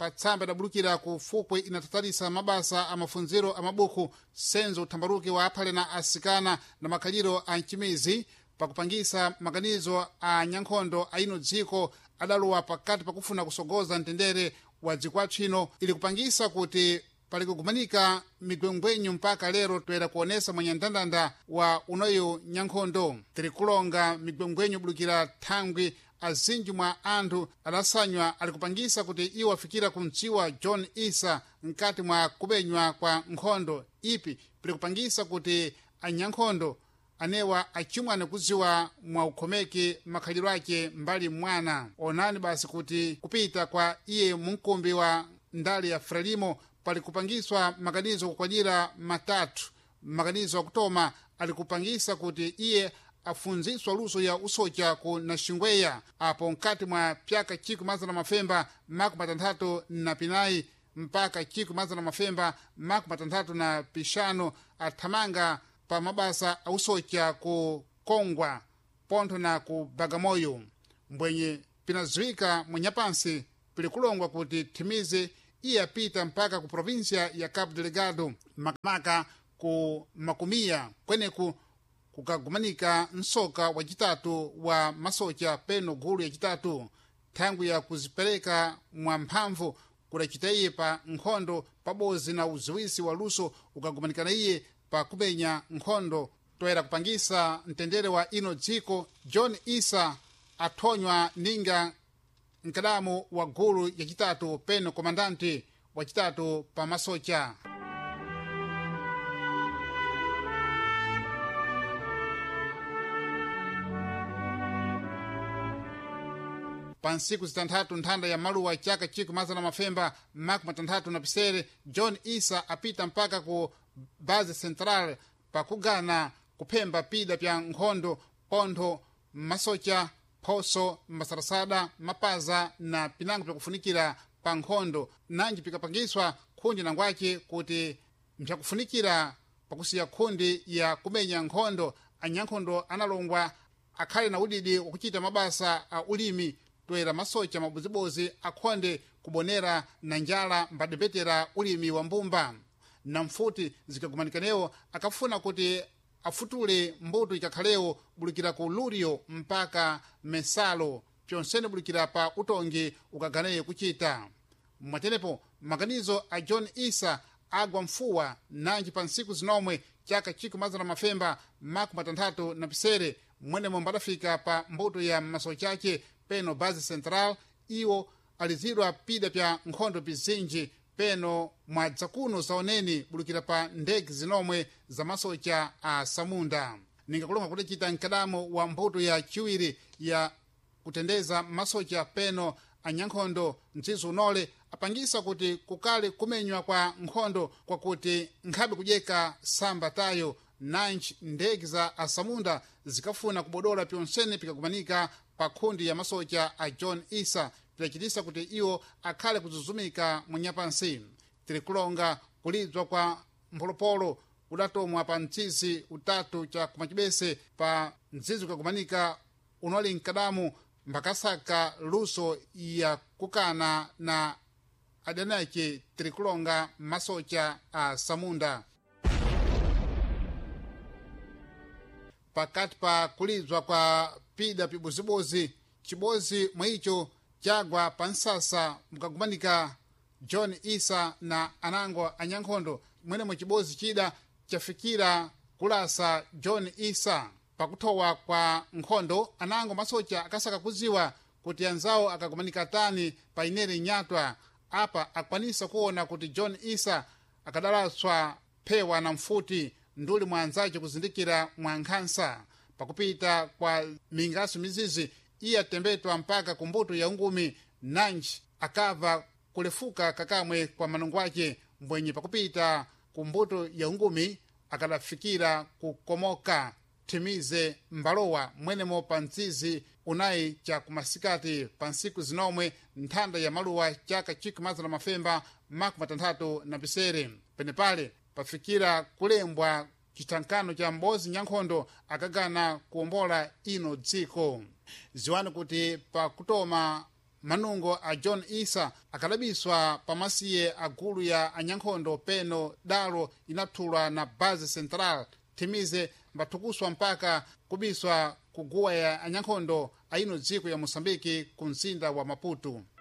pa tsamba idabulukira ku fukwe inatatalisa mabasa a mafunziro a mabuku senzo uthambaruki wa aphale na asikana na makhaliro a mchimizi pakupangisa maganizo a nyankhondo a ino dziko adaluwa pakati pakufuna kusogoza mtendere wa dziko athu ino ili kupangisa kuti pali kugumanika migwengwenyu mpaka lero toera kuonesa mwanyandandanda wa unoyu nyankhondo tiri kulonga migwengwenyu bulukira thangwi azinji mwa anthu adasanywa ali kupangisa kuti iwo afikira kumtsiwa John Issa mkati mwa kubenywa kwa nkhondo ipi pili kupangisa kuti anyankhondo anewa achimwane kuziwa mwa ukhomeki makhaliro ake mbali mwana onani basi kuti kupita kwa iye munkumbi wa ndali ya Frelimo pali kupangiswa maganizo kukwajira matatu maganizo akutoma ali kupangisa kuti iye afunziswa luso ya usocha ku Naxingweya apo nkati mwa pyaka chiku mazana mafemba maku matanthatu na pinayi mpaka chiku mazana mafemba maku matanthatu na pixano athamanga pa mabasa ausocha ku Kongwa Pontho na ku Bagamoyo mbwenye pinaziwika mwenyapansi pili kulongwa kuti Thimize iye apita mpaka ku provinsia ya Cabo Delgado makamaka ku Makumiya kweneku kukagumanika nsoka wa chitatu wa masocha peno gulu ya chitatu thangu ya kuzipereka mwa mphamvu kudacita iye pa nkhondo pabozi na uziwisi wa luso ukagumanikana iye pa kumenya nkhondo toera kupangisa mtendere wa ino dziko John Issa athonywa ninga mkadamu wa gulu ya chitatu peno komandanti wa chitatu pa masocha. Pa nsiku zitanthatu nthanda ya maluwa chaka chiku mazana mafemba maku matanthatu na pisere John Issa apita mpaka ku base central pakugana kuphemba pida pya nkhondo Pontho masocha phoso masarasada mapaza na pinango pyakufunikira pa nkhondo nanji pikapangiswa khundi nangwace kuti mpyakufunikira pakusiya khundi ya kumenya nkhondo anyankhondo analongwa akhale na udidi wakuchita mabasa a ulimi toera masocha mabozibozi akhonde kubonera na njala mbadepetera ulimi wa mbumba na mfuti zikagumanikanewo akafuna kuti afutule mbuto ikakhalewo bulukira ku Lurio mpaka Mesalo pyonsene bulukira pa utongi ukaganeyo kuchita mwatenepo maganizo a John Issa agwa mfuwa nanji pa nsiku zinomwe chaka chiku mazana mafemba maku matanthatu na pisere mwenemo mbadafika pa mbuto ya masocha ake peno base central iwo alizidwa pida pya nkhondo pizinji peno mwa dzakuno zaoneni bulukira pa ndege zinomwe za masocha a Samunda ningakulonga kudacita mkadamo wa mbuto ya chiwiri ya kutendeza masocha peno anyankhondo mtsizu unole apangisa kuti kukale kumenywa kwa nkhondo kwakuti nkhabe kujeka samba tayo nanji ndege za asamunda zikafuna kubodola pyonsene pikakumanika pa khundi ya masocha a John Issa pilachitisa kuti iwo akhale kuzuzumika munyapansi tiri kulonga kulidzwa kwa mpolopolo udatomwa pa mtsizi utatu cha kumachibese pa mtsizi ukakumanika unoli mkadamu mbakasaka luso ya kukana na adanake tiri kulonga masocha a Samunda pakati pa kulidzwa kwa pida pibozibozi chibozi mwicho chagwa pa nsasa mkagumanika John Issa na anango anyankhondo mwenemo chibozi chida chafikira kulasa John Issa pakuthowa kwa nkhondo anango masocha akasaka kuziwa kuti anzawo akagumanika tani pa inere nyatwa apa akwanisa kuona kuti John Issa akadalaswa phewa na mfuti nduli mwa anzace kuzindikira mwa nkhansa pakupita kwa mingaso mizizi iye atembetwa mpaka kumbuto ya ungumi nanji akava kulefuka kakamwe kwa manongo ake mbwenye pakupita kumbuto ya ungumi akadafikira kukomoka Thimize mbalowa mwenemo pa mtsizi unayi cha kumasikati pa nsiku zinomwe nthanda ya maluwa chaka chiku mazana mafemba maku matanthatu na pisere penepale pafikira kulembwa chitankano cha mbozi nyankhondo akagana kuombola ino dziko ziwani kuti pakutoma manungo a John Issa akadabiswa pamasiye agulu ya anyankhondo peno dalo inathulwa na base central thimize mbathukuswa mpaka kubiswa kuguwa ya anyankhondo aino dziko ya Moçambike ku mzinda wa Maputo.